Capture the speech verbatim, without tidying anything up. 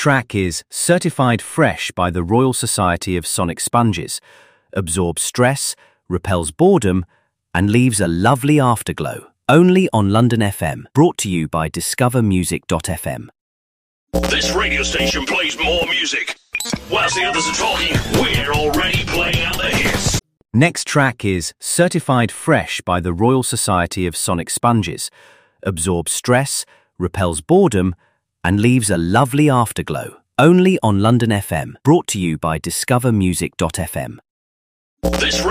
track is Certified Fresh by the Royal Society of Sonic Sponges. Absorbs stress, repels boredom, and leaves a lovely afterglow. Only on London F M. Brought to you by discover music dot f m. This radio station plays more music. Whilst the others are talking, we're already playing out the hits. Next track is Certified Fresh by the Royal Society of Sonic Sponges. Absorbs stress, repels boredom, and leaves a lovely afterglow. Only on London F M. Brought to you by discover music dot f m. This